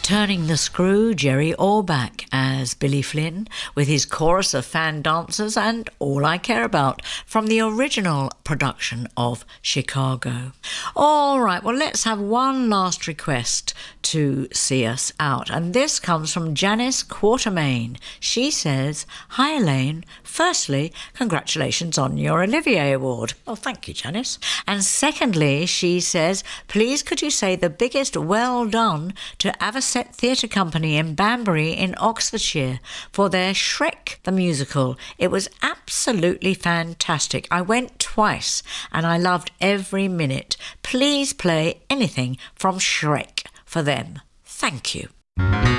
Turning the Screw, Jerry Orbach as Billy Flynn, with his chorus of fan dancers and All I Care About, from the original production of Chicago. All right, well, let's have one last request to see us out, and this comes from Janice Quartermain. She says, "Hi Elaine, firstly, congratulations on your Olivier Award." Oh, thank you, Janice. And secondly, she says, "Please could you say the biggest well done to Avocet Theatre Company in Banbury in Oxfordshire for their Shrek the Musical. It was absolutely fantastic. I went twice and I loved every minute. Please play anything from Shrek for them. Thank you."